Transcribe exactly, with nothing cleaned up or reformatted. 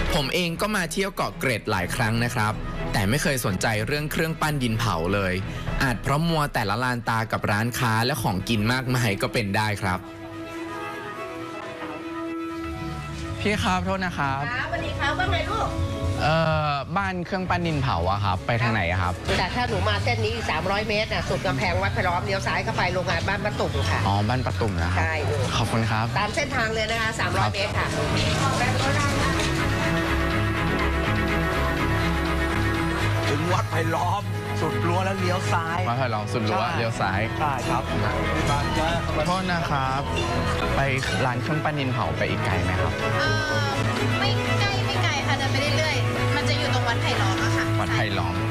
ผมเองก็มาเที่ยวเกาะเกร็ดหลายครั้งนะครับแต่ไม่เคยสนใจเรื่องเครื่องปั้นดินเผาเลยอาจเพราะมัวแต่ละลานตากับร้านค้าและของกินมากมายก็เป็นได้ครับพี่ครับโทษนะครับครับสวัสดีครับว่าไงลูกเอ่อบ้านเครื่องปั้นดินเผาอะครับไปทางไหนอะครับแต่ถ้าหนูมาเส้นนี้อีกสามร้อยเมตรน่ะสุดกำแพงวัดพระล้อมเลี้ยวซ้ายเข้าไปโรงงานบ้านประตุ่มค่ะอ๋อบ้านประตุ่มนะครับใช่ขอบคุณครับตามเส้นทางเลยนะคะสามร้อยเมตรค่ะถึงวัดไผ่ล้อมสุดรั้วแล้วเลี้ยวซ้ายวัดไผ่ล้อมสุดรั้วเลี้ยวซ้ายใช่ครับโทษนะครับไปร้านเครื่องปั้นดินเผาไปอีกไกลไหมครับเออไม่ใกล้ไม่ไกลค่ะเดินไปเรื่อยๆมันจะอยู่ตรงวัดไผ่ล้อมอะค่ะวัดไผ่ล้อม